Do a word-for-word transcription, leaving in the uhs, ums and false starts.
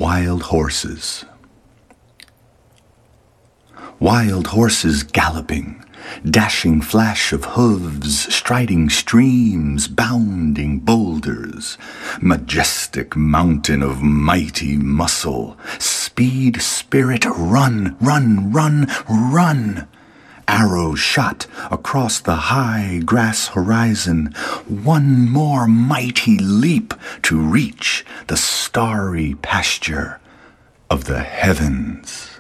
Wild horses. Wild horses galloping, dashing flash of hooves, striding streams, bounding boulders, majestic mountain of mighty muscle, speed, spirit, run, run, run, run. Arrow shot across the high grass horizon, one more mighty leap to reach the starry pasture of the heavens.